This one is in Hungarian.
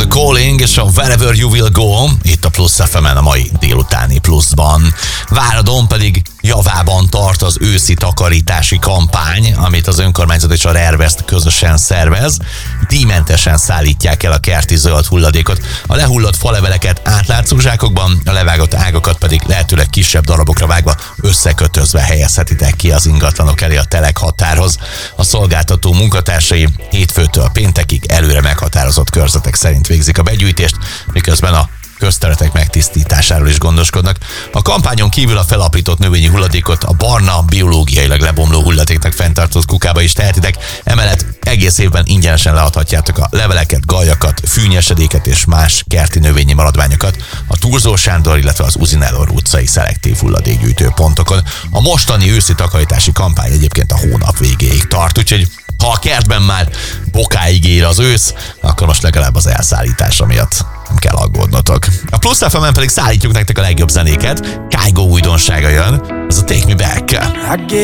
The Calling és a Wherever You Will Go itt a Plusz FM-en a mai délutáni Pluszban. Váradon pedig javában tart az őszi takarítási kampány, amit az önkormányzat és a Rervest közösen szervez. Díjmentesen szállítják el a kerti zöld hulladékot. A lehullott faleveleket átlátszó zsákokban, a levágott ágakat pedig lehetőleg kisebb darabokra vágva, összekötözve helyezhetitek ki az ingatlanok elé a telekhatárhoz. A szolgáltató munkatársai hétfőtől péntekig előre meghatározott körzetek szerint végzik a begyűjtést, miközben a közterületek megtisztításáról is gondoskodnak. A kampányon kívül a felaprított növényi hulladékot a barna, biológiailag lebomló hulladéknak fenntartott kukába is tehetitek, emellett egész évben ingyenesen leadhatjátok a leveleket, galjakat, fűnyesedéket és más kerti növényi maradványokat a Thurzó Sándor, illetve az Uzinelor utcai szelektív hulladékgyűjtő pontokon. A mostani őszi takarítási kampány egyébként a hónap végéig tart, úgyhogy ha a kertben már bokáig ér az ősz, akkor most legalább az elszállítása miatt nem kell aggódnotok. A Plusz FM-en pedig szállítjuk nektek a legjobb zenéket. Kygo újdonsága jön, ez a Take Me Back.